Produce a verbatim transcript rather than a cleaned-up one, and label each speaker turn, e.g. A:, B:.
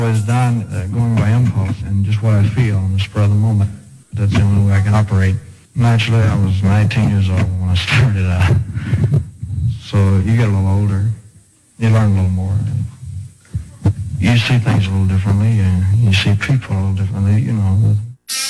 A: Always done uh, going by impulse and just what I feel on the spur of the moment. That's the only way I can operate. Naturally, I was nineteen years old when I started out. So you get a little older, you learn a little more. And you see things a little differently, and you see people a little differently, you know.